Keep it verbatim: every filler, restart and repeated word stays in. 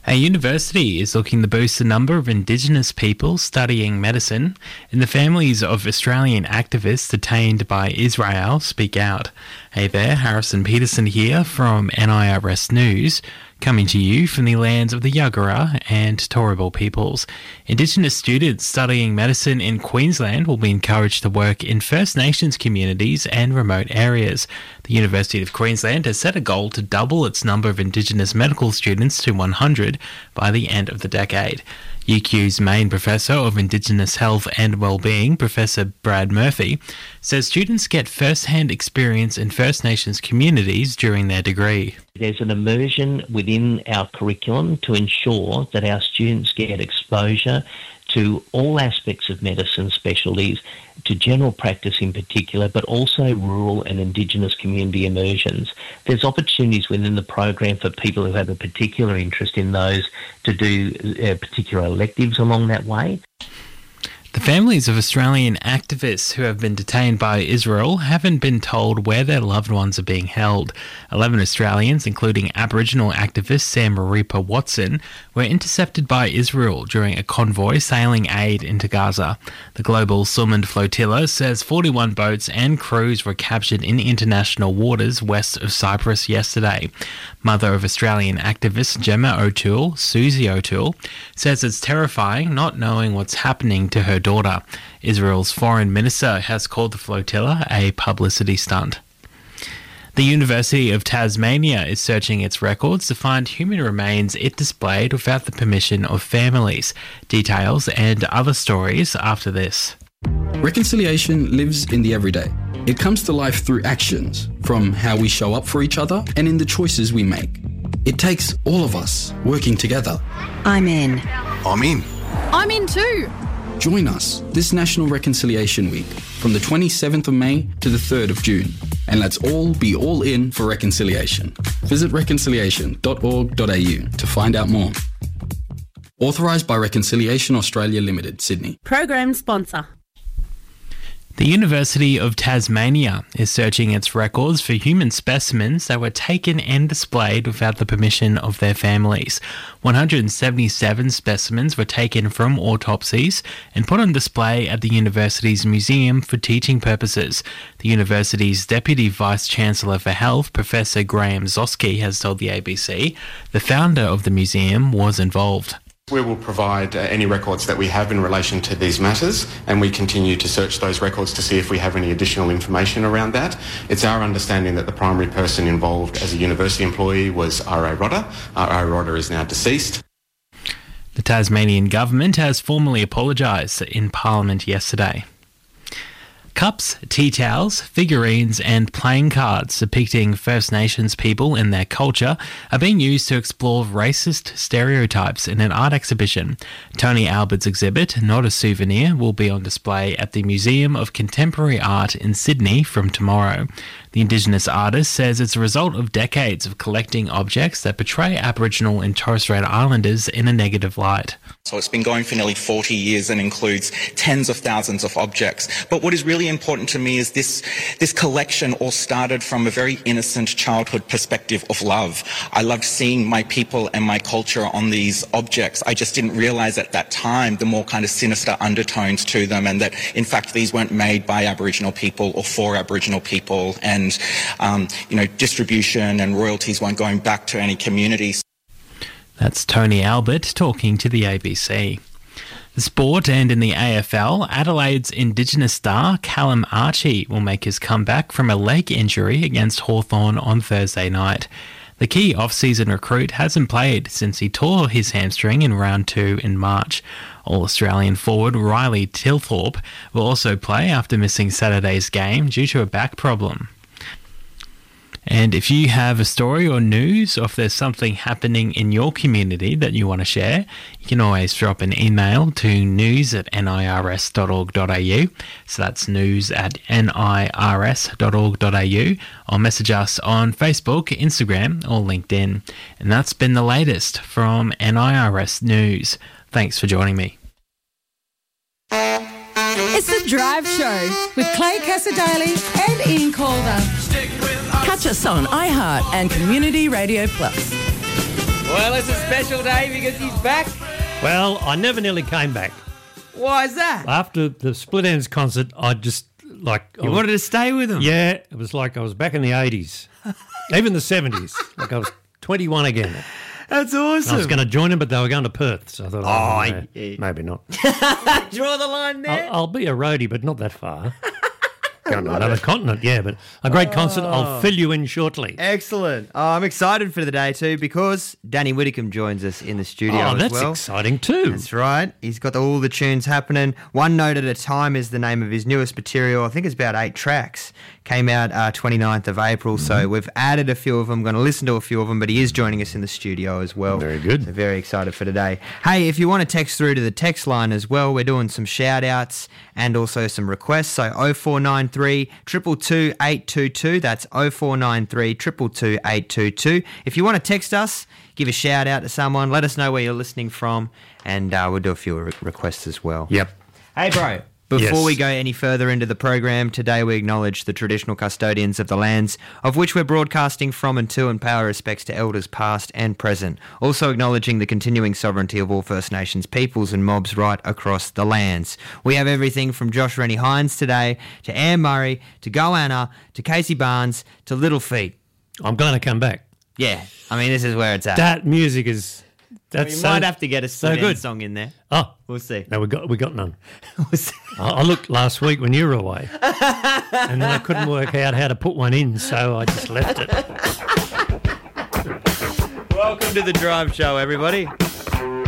A university is looking to boost the number of Indigenous people studying medicine, and the families of Australian activists detained by Israel speak out. Hey there, Harrison Peterson here from N I R S News, coming to you from the lands of the Yagara and Turrbal peoples. Indigenous students studying medicine in Queensland will be encouraged to work in First Nations communities and remote areas. The University of Queensland has set a goal to double its number of Indigenous medical students to one hundred by the end of the decade. U Q's main professor of Indigenous Health and Wellbeing, Professor Brad Murphy, says students get first-hand experience in First Nations communities during their degree. There's an immersion within our curriculum to ensure that our students get exposure to all aspects of medicine specialties, to general practice in particular, but also rural and Indigenous community immersions. There's opportunities within the program for people who have a particular interest in those to do uh, particular electives along that way. The families of Australian activists who have been detained by Israel haven't been told where their loved ones are being held. Eleven Australians, including Aboriginal activist Sam Maripa Watson, were intercepted by Israel during a convoy sailing aid into Gaza. The Global Sumand Flotilla says forty-one boats and crews were captured in international waters west of Cyprus yesterday. Mother of Australian activist Gemma O'Toole, Susie O'Toole, says it's terrifying not knowing what's happening to her daughter. Israel's foreign minister has called the flotilla a publicity stunt. The University of Tasmania is searching its records to find human remains it displayed without the permission of families. Details and other stories after this. Reconciliation lives in the everyday. It comes to life through actions, from how we show up for each other and in the choices we make. It takes all of us working together. I'm in. I'm in. I'm in too. Join us this National Reconciliation Week from the twenty-seventh of May to the third of June, and let's all be all in for reconciliation. Visit reconciliation dot org dot a u to find out more. Authorised by Reconciliation Australia Limited, Sydney. Program sponsor. The University of Tasmania is searching its records for human specimens that were taken and displayed without the permission of their families. one hundred seventy-seven specimens were taken from autopsies and put on display at the university's museum for teaching purposes. The university's Deputy Vice-Chancellor for Health, Professor Graham Zosky, has told the A B C the founder of the museum was involved. We will provide uh, any records that we have in relation to these matters, and we continue to search those records to see if we have any additional information around that. It's our understanding that the primary person involved as a university employee was R A Rodder. R A Rodder is now deceased. The Tasmanian government has formally apologised in Parliament yesterday. Cups, tea towels, figurines and playing cards depicting First Nations people and their culture are being used to explore racist stereotypes in an art exhibition. Tony Albert's exhibit, Not a Souvenir, will be on display at the Museum of Contemporary Art in Sydney from tomorrow. The Indigenous artist says it's a result of decades of collecting objects that portray Aboriginal and Torres Strait Islanders in a negative light. So it's been going for nearly forty years and includes tens of thousands of objects. But what is really important to me is this, this collection all started from a very innocent childhood perspective of love. I loved seeing my people and my culture on these objects. I just didn't realise at that time the more kind of sinister undertones to them, and that in fact these weren't made by Aboriginal people or for Aboriginal people, and um, you know, distribution and royalties weren't going back to any communities. That's Tony Albert talking to the A B C. The sport and in the A F L, Adelaide's Indigenous star Callum Archie will make his comeback from a leg injury against Hawthorn on Thursday night. The key off-season recruit hasn't played since he tore his hamstring in round two in March. All-Australian forward Riley Tilthorpe will also play after missing Saturday's game due to a back problem. And if you have a story or news, or if there's something happening in your community that you want to share, you can always drop an email to news at n i r s dot org dot a u. So that's news at n i r s dot org dot a u, or message us on Facebook, Instagram, or LinkedIn. And that's been the latest from N I R S News. Thanks for joining me. It's The Drive Show with Clay Casadali and Ian Calder. Catch us on iHeart and Community Radio Plus. Well, it's a special day because he's back. Well, I never nearly came back. Why is that? After the Split Ends concert, I just, like... You was, wanted to stay with them? Yeah, it was like I was back in the eighties, even the seventies. Like I was twenty-one again. That's awesome. I was going to join them, but they were going to Perth, so I thought, oh, Oh, no, yeah. maybe not. Draw the line there. I'll, I'll be a roadie, but not that far. Going to another continent, yeah, but a great concert. I'll fill you in shortly. Excellent. Oh, I'm excited for the day too because Danny Whitcomb joins us in the studio Oh, as that's well. exciting too. That's right. He's got all the tunes happening. One Note at a Time is the name of his newest material. I think it's about eight tracks. Came out uh, twenty-ninth of April, Mm-hmm. so we've added a few of them. Going to listen to a few of them, but he is joining us in the studio as well. Very good. So very excited for today. Hey, if you want to text through to the text line as well, we're doing some shout-outs and also some requests. So oh four nine three, two two two, eight two two. That's oh four nine three, two two two, eight two two. If you want to text us, give a shout-out to someone, let us know where you're listening from, and uh, we'll do a few re- requests as well. Yep. Hey, bro. Before Yes. we go any further into the program, today we acknowledge the traditional custodians of the lands of which we're broadcasting from and to, and pay our respects to elders past and present. Also acknowledging the continuing sovereignty of all First Nations peoples and mobs right across the lands. We have everything from Josh Rennie Hines today, to Anne Murray, to Goanna, to Casey Barnes, to Little Feet. I'm going to come back. Yeah, I mean, this is where it's at. That music is... That's we so, might have to get a so Split good. End song in there. Oh, We'll see. no, we got we got none. We'll see. I, I looked last week when you were away, and then I couldn't work out how to put one in, so I just left it. Welcome to the Drive Show, everybody.